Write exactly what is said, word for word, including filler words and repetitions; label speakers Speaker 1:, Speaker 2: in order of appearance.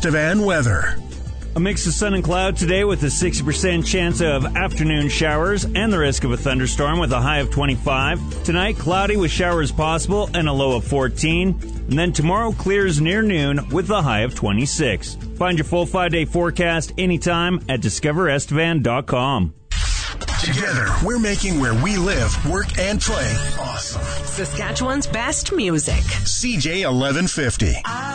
Speaker 1: Estevan weather.
Speaker 2: A mix of sun and cloud today with a sixty percent chance of afternoon showers and the risk of a thunderstorm with a high of twenty-five. Tonight, cloudy with showers possible and a low of fourteen. And then tomorrow clears near noon with a high of twenty-six. Find your full five-day forecast anytime at discover estevan dot com.
Speaker 1: Together, we're making where we live, work, and play awesome.
Speaker 3: Saskatchewan's best music.
Speaker 1: C J eleven fifty.